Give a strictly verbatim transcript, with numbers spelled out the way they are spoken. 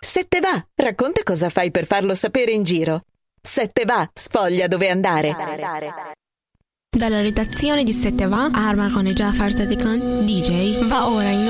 Se te va, racconta cosa fai per farlo sapere in giro. Se te va, sfoglia dove andare. Dalla redazione di Se te va, Arma con e Jafar Sadikan, D J, va ora in